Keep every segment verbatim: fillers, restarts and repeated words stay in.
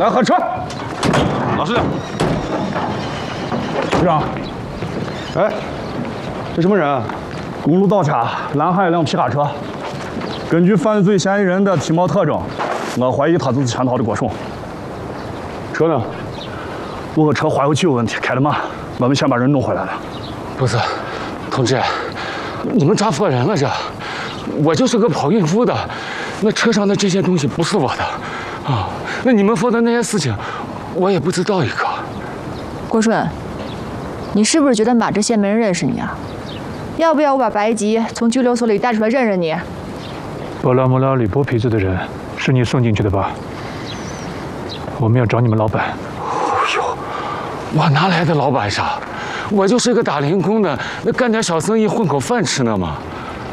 来喝车。 老实点。 局长， 哎，这什么人啊？ 公路盗卡拦下一辆皮卡车。根据犯罪嫌疑人的体貌特征，我怀疑他就是潜逃的郭顺。 车呢？ 我个车化油器有问题，开得慢，我们先把人弄回来了。 不是，同志，你们抓错人了这。我就是个跑运输的，那车上的这些东西不是我的，啊，那你们说的那些事情，我也不知道一个。 郭顺，你是不是觉得马志县没人认识你啊？要不要我把白吉从拘留所里带出来认认你？ 巴拉莫拉里剥皮子的人是你送进去的吧？我们要找你们老板。 哎呦，我哪来的老板啥？我就是个打零工的，那干点小生意混口饭吃呢嘛。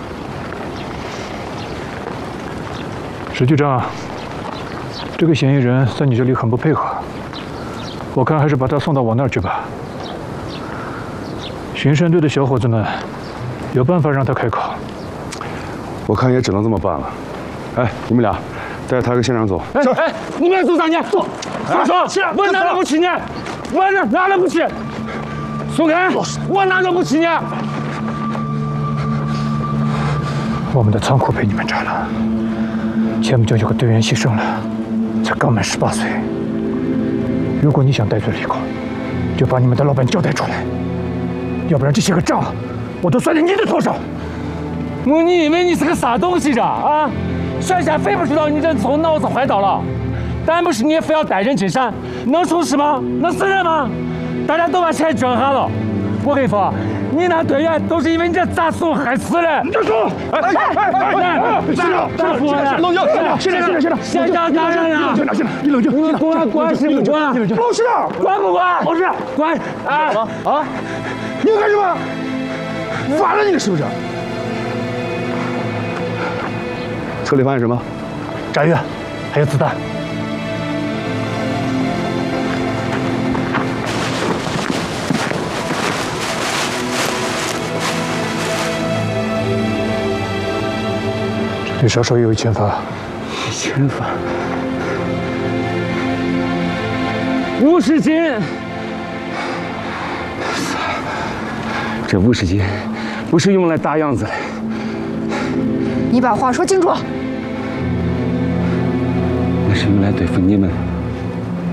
石局长，这个嫌疑人在你这里很不配合，我看还是把他送到我那儿去吧。巡山队的小伙子们有办法让他开口。 我看也只能这么办了。哎，你们俩带他跟县长走。 哎哎，你们组长，你坐，放手！我哪能不起你？我哪哪能不起？松开！我哪能不起你？ 我们的仓库被你们炸了，前不久有个队员牺牲了，才刚满十八岁。如果你想戴罪立功，就把你们的老板交代出来，要不然这些个账我都算在你的头上。 我你以为你是个啥东西着啊？山下非不知道你这头脑子坏倒了，但不是你也非要带人进山，能出事吗？能死人吗？大家都把钱挣下了。我跟你说，你那队员都是因为你这杂怂害死的。 你站住！哎哎哎哎！县长， 大夫啊！ 冷静！县长，县长，县长， 县长大人呀！ 县长，县长，你冷静！ 你管管是不管？ 老实点！ 管不管？ 老实！ 管！啊啊！ 你干什么？反了你是不是？ 车里发现什么？ 炸药，还有子弹。这里少说也有一千发。 一千发。五十斤。这五十斤不是用来打样子的。 你把话说清楚。 那是用来对付你们。